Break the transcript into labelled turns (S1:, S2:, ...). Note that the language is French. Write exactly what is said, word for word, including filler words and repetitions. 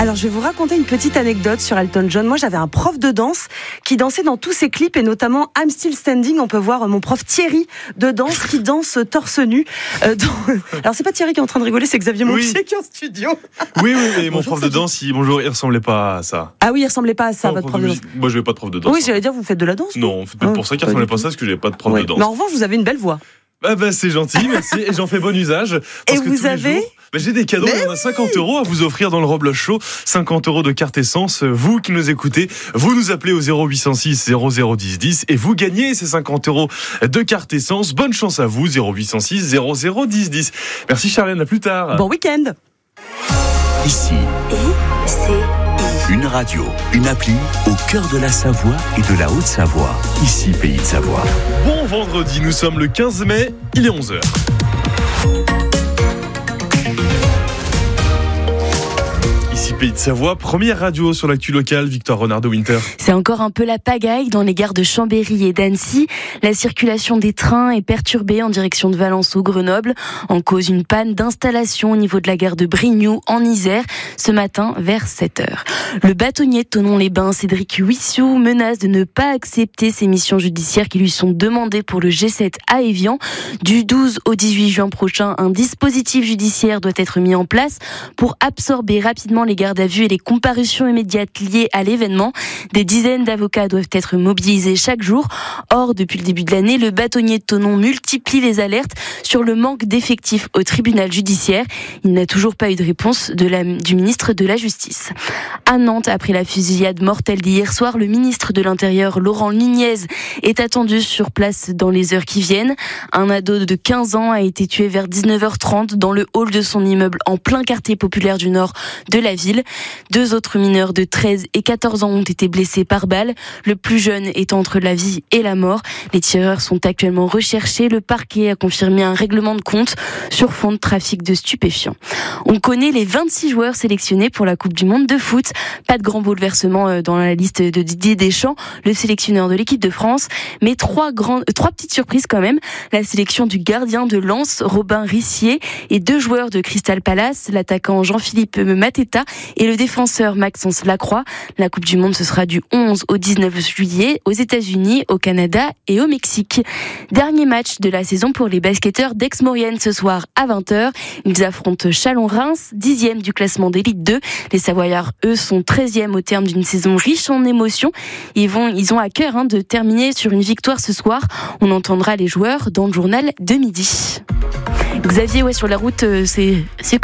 S1: Alors, je vais vous raconter une petite anecdote sur Elton John. Moi, j'avais un prof de danse qui dansait dans tous ses clips et notamment I'm Still Standing. On peut voir mon prof Thierry de danse qui danse torse nu. Euh, dans... Alors, c'est pas Thierry qui est en train de rigoler, c'est Xavier Montier oui. qui est en studio.
S2: Oui, oui, mais mon prof de danse, il, bonjour, il ressemblait pas à ça.
S1: Ah oui, il ressemblait pas à ça, non, votre prof de danse.
S2: Moi, je n'avais pas de prof de danse.
S1: Oui, j'allais dire, vous faites de la danse?
S2: Non, c'est peut-être pour ça qu'il ressemblait pas à ça, parce que j'avais pas de prof
S1: ouais.
S2: de danse.
S1: Mais en revanche, vous avez une belle voix.
S2: Ah bah c'est gentil, merci, et j'en fais bon usage. Parce
S1: et
S2: que
S1: vous
S2: tous
S1: avez
S2: les jours, bah j'ai des cadeaux,
S1: mais
S2: il y en a cinquante euros à vous offrir dans le Robles Show. cinquante euros de carte essence. Vous qui nous écoutez, vous nous appelez au zéro huit cent six zéro zéro dix dix et vous gagnez ces cinquante euros de carte essence. Bonne chance à vous, zéro huit cent six zéro zéro dix dix. Merci Charlène, à plus tard.
S1: Bon week-end.
S3: Ici, I C I. Une radio, une appli au cœur de la Savoie et de la Haute-Savoie. Ici, Pays de Savoie.
S2: Bon vendredi, nous sommes le quinze mai, il est onze heures. Pays de Savoie, première radio sur l'actu locale, Victoire Renard de Winter.
S4: C'est encore un peu la pagaille dans les gares de Chambéry et d'Annecy. La circulation des trains est perturbée en direction de Valence ou Grenoble. En cause une panne d'installation au niveau de la gare de Brignoux en Isère ce matin vers sept heures. Le bâtonnier de Thonon-les-Bains, Cédric Huissiou, menace de ne pas accepter ses missions judiciaires qui lui sont demandées pour le G sept à Évian. Du douze au dix-huit juin prochain, un dispositif judiciaire doit être mis en place pour absorber rapidement les gardes à vue et les comparutions immédiates liées à l'événement. Des dizaines d'avocats doivent être mobilisés chaque jour. Or, depuis le début de l'année, le bâtonnier de Thonon multiplie les alertes sur le manque d'effectifs au tribunal judiciaire. Il n'a toujours pas eu de réponse de la, du ministre de la Justice. À Nantes, après la fusillade mortelle d'hier soir, le ministre de l'Intérieur, Laurent Nunez, est attendu sur place dans les heures qui viennent. Un ado de quinze ans a été tué vers dix-neuf heures trente dans le hall de son immeuble en plein quartier populaire du nord de la ville. Deux autres mineurs de treize et quatorze ans ont été blessés par balle. Le plus jeune est entre la vie et la mort. Les tireurs sont actuellement recherchés. Le parquet a confirmé un règlement de compte sur fond de trafic de stupéfiants. On connaît les vingt-six joueurs sélectionnés pour la Coupe du Monde de foot. Pas de grand bouleversement dans la liste de Didier Deschamps, le sélectionneur de l'équipe de France, mais trois grandes, trois petites surprises quand même. La sélection du gardien de Lens, Robin Rissier, et deux joueurs de Crystal Palace, l'attaquant Jean-Philippe Mateta et le défenseur Maxence Lacroix. La Coupe du Monde, ce sera du onze au dix-neuf juillet aux États-Unis, au Canada et au Mexique. Dernier match de la saison pour les basketteurs d'Aix-Maurienne ce soir à vingt heures. Ils affrontent Chalon-Reims, dixième du classement d'élite deux. Les Savoyards, eux, sont treizième au terme d'une saison riche en émotions. Ils vont, ils ont à cœur hein, de terminer sur une victoire ce soir. On entendra les joueurs dans le journal de midi. Xavier, ouais, sur la route, c'est, c'est